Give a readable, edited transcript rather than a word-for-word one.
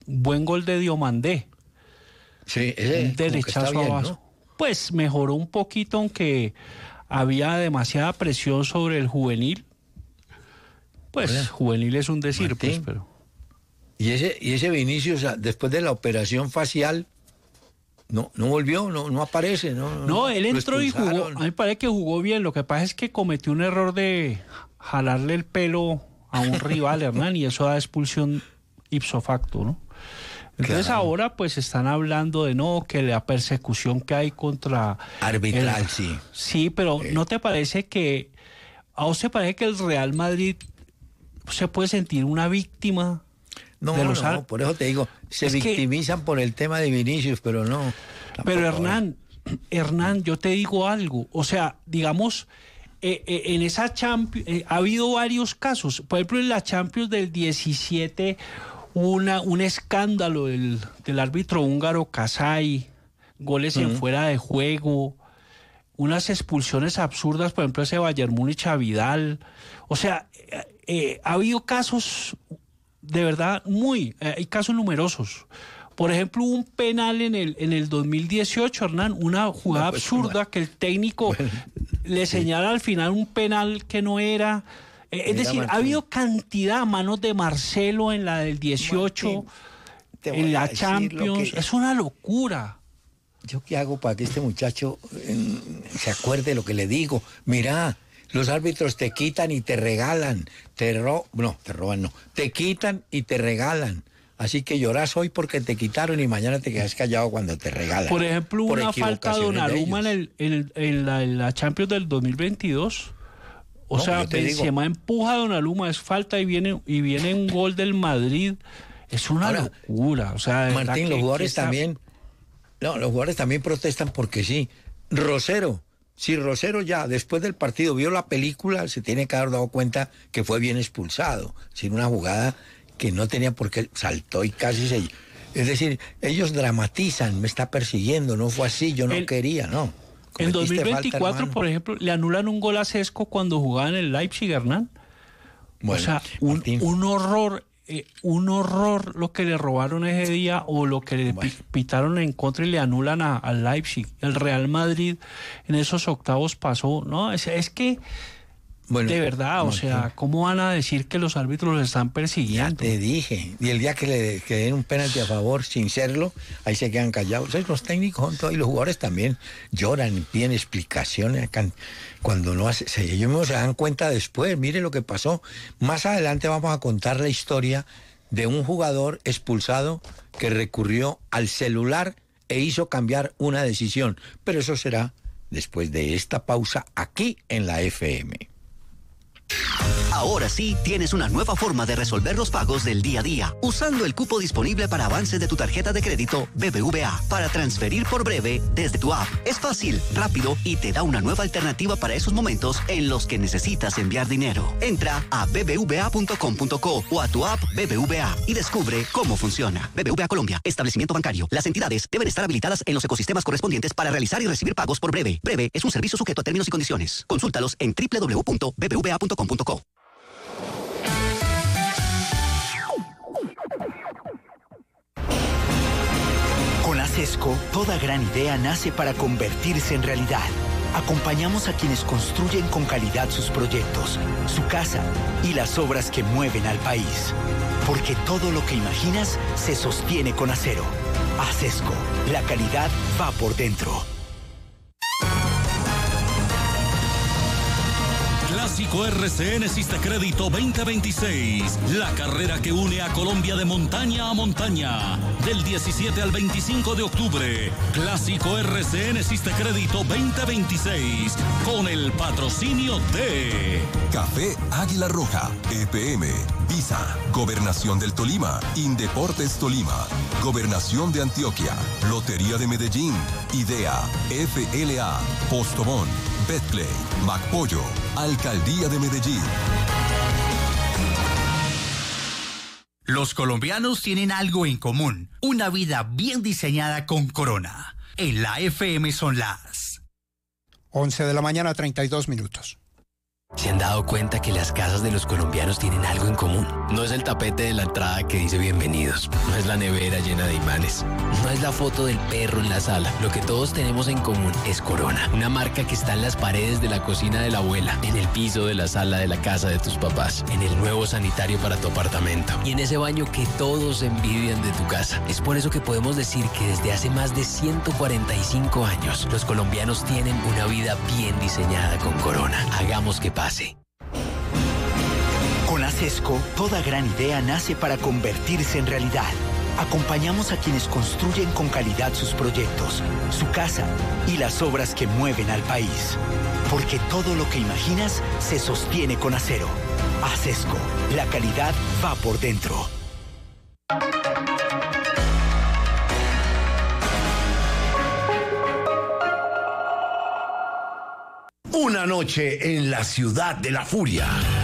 buen gol de Diomandé. Sí, Un derechazo bien, abajo. ¿No? Pues mejoró un poquito, aunque había demasiada presión sobre el juvenil. Pues Hola. juvenil es un decir, Martín, pues, pero... Y ese Vinicius, después de la operación facial, no volvió, no aparece. No, él entró y jugó. A mí me parece que jugó bien. Lo que pasa es que cometió un error de jalarle el pelo a un rival, Hernán, y eso da expulsión ipso facto, ¿no? Entonces ahora pues están hablando de que la persecución que hay contra... Arbitral, sí. Sí, pero ¿no te parece que... ¿A vos te parece que el Real Madrid se puede sentir una víctima? No, por eso te digo, se victimizan por el tema de Vinicius, pero no. Pero Hernán, yo te digo algo, o sea, digamos, en esa Champions, ha habido varios casos, por ejemplo, en la Champions del 17, un escándalo del árbitro húngaro Kasai, goles en fuera de juego, unas expulsiones absurdas, por ejemplo, ese Bayern Múnich a Vidal, o sea, ha habido casos... De verdad, hay casos numerosos. Por ejemplo, un penal en el 2018, Hernán, una jugada absurda que el técnico le señala al final un penal que no era. Es decir, ha habido cantidad, manos de Marcelo en la del 18, en la Champions. Es una locura. ¿Yo qué hago para que este muchacho se acuerde de lo que le digo? Mirá. Los árbitros te quitan y te regalan, te roban, te quitan y te regalan. Así que llorás hoy porque te quitaron y mañana te quedas callado cuando te regalan. Por ejemplo, una falta de Donnarumma en la Champions del 2022. O sea, Benzema empuja a Donnarumma, es falta y viene un gol del Madrid. Es una locura. O sea, Martín, los jugadores también protestan porque sí. Si Rosero ya después del partido vio la película, se tiene que haber dado cuenta que fue bien expulsado, sin una jugada que no tenía por qué, saltó y casi se... Es decir, ellos dramatizan, me está persiguiendo, no fue así, yo no quería, no. En 2024, falta, por ejemplo, le anulan un gol a Sesco cuando jugaba en el Leipzig, Hernán. Bueno, o sea, un horror lo que le robaron ese día o lo que le pitaron en contra y le anulan al Leipzig. El Real Madrid en esos octavos pasó, ¿no? Es que, de verdad, o sea, ¿cómo van a decir que los árbitros los están persiguiendo? Ya te dije, y el día que le den un penalti a favor sin serlo, ahí se quedan callados. Los técnicos son todos, y los jugadores también lloran, piden explicaciones. Cuando no hace, ellos mismos se dan cuenta después, mire lo que pasó. Más adelante vamos a contar la historia de un jugador expulsado que recurrió al celular e hizo cambiar una decisión. Pero eso será después de esta pausa aquí en la FM. Ahora sí tienes una nueva forma de resolver los pagos del día a día, usando el cupo disponible para avances de tu tarjeta de crédito BBVA para transferir por breve desde tu app. Es fácil, rápido y te da una nueva alternativa para esos momentos en los que necesitas enviar dinero. Entra a bbva.com.co o a tu app BBVA y descubre cómo funciona. BBVA Colombia, establecimiento bancario. Las entidades deben estar habilitadas en los ecosistemas correspondientes para realizar y recibir pagos por breve. Breve es un servicio sujeto a términos y condiciones. Consúltalos en www.bbva.com.co. Con ASESCO, toda gran idea nace para convertirse en realidad. Acompañamos a quienes construyen con calidad sus proyectos, su casa y las obras que mueven al país. Porque todo lo que imaginas se sostiene con acero. ASESCO, la calidad va por dentro. Clásico RCN Sistecrédito 2026, la carrera que une a Colombia de montaña a montaña, del 17 al 25 de octubre. Clásico RCN Sistecrédito 2026, con el patrocinio de Café Águila Roja, EPM, Visa, Gobernación del Tolima, Indeportes Tolima, Gobernación de Antioquia, Lotería de Medellín, IDEA, FLA, Postobón, Betplay, MacPollo, Alcaldía de Medellín. Los colombianos tienen algo en común, una vida bien diseñada con Corona. En la FM son las 11 de la mañana, 32 minutos. ¿Se han dado cuenta que las casas de los colombianos tienen algo en común? No es el tapete de la entrada que dice bienvenidos, no es la nevera llena de imanes, no es la foto del perro en la sala. Lo que todos tenemos en común es Corona, una marca que está en las paredes de la cocina de la abuela, en el piso de la sala de la casa de tus papás, en el nuevo sanitario para tu apartamento y en ese baño que todos envidian de tu casa. Es por eso que podemos decir que desde hace más de 145 años, los colombianos tienen una vida bien diseñada con Corona. Hagamos que pase. Con Acesco, toda gran idea nace para convertirse en realidad. Acompañamos a quienes construyen con calidad sus proyectos, su casa y las obras que mueven al país. Porque todo lo que imaginas se sostiene con acero. Acesco, la calidad va por dentro. Una noche en la ciudad de la furia.